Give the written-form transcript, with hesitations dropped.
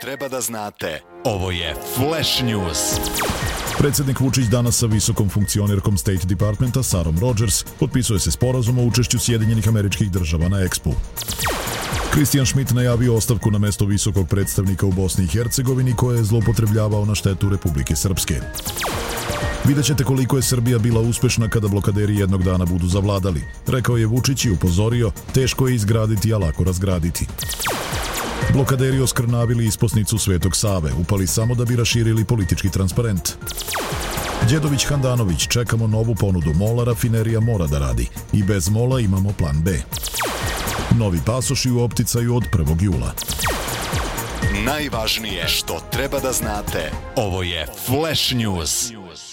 treba da znate. Ovo je Flash News. Predsjednik Vučić danas sa visokom funkcionerkom State Departmenta Sarom Rogers potpisuje se sporazum o učešću Sjedinjenih Američkih Država na Expu. Christian Schmidt najavio ostavku na mesto visokog predstavnika u Bosni i Hercegovini koje je zloupotrebljavao na štetu Republike Srpske. Vidjet ćete koliko je Srbija bila uspešna kada blokaderi jednog dana budu zavladali, rekao je Vučić i upozorio, teško je izgraditi, a lako razgraditi. Blokaderi oskrnavili isposnicu Svetog Save, upali samo da bi raširili politički transparent. Đedović Handanović, čekamo novu ponudu MOL-a, rafinerija mora da radi i bez MOL-a imamo plan B. Novi pasoši u opticaju od 1. jula. Najvažnije što treba da znate. Ovo je Flash News.